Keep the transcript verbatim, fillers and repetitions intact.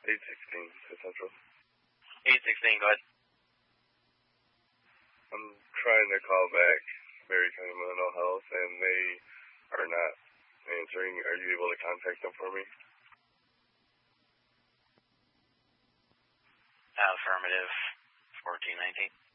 eight sixteen to Central. eight sixteen, go ahead. I'm trying to call back Berry County Mental Health, and they are not answering. Are you able to contact them for me? Affirmative. fourteen nineteen.